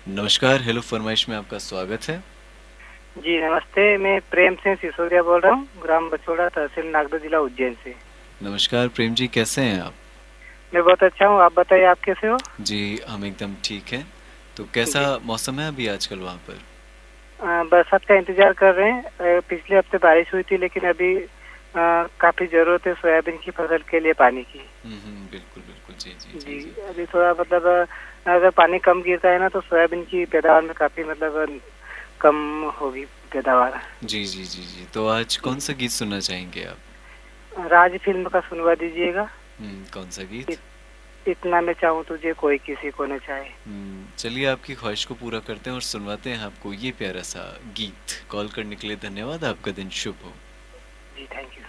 नमस्कार, हेलो फरमाइश में आपका स्वागत है। जी नमस्ते, मैं प्रेम सिंह सिसोदिया बोल रहा हूँ, ग्राम बछोड़ा, तहसील नागदा, जिला उज्जैन से। नमस्कार प्रेम जी, कैसे हैं आप? मैं बहुत अच्छा हूँ, आप बताइए आप कैसे हो? जी, हम एकदम ठीक हैं। तो कैसा जी। मौसम है अभी आजकल वहाँ पर? बरसात का इंतजार कर रहे हैं। पिछले हफ्ते बारिश हुई थी, लेकिन अभी काफी जरूरत है सोयाबीन की फसल के लिए पानी की। बिल्कुल बिल्कुल, जी जी जी जी। जी। अभी थोड़ा मतलब अगर पानी कम गिरता है ना, तो सोयाबीन की पैदावार में काफी मतलब कम होगी पैदावार। जी जी जी जी, तो आज कौन जी। सा गीत सुनना चाहेंगे आप? राज फिल्म का सुनवा दीजिएगा। कौन सा गीत? इत, इतना मैं चाहूँ तुझे कोई किसी को न चाहे। चलिए आपकी ख्वाहिश को पूरा करते हैं और सुनवाते हैं आपको ये प्यारा सा गीत। कॉल करने के लिए धन्यवाद, आपका दिन शुभ हो। जी थैंक यू।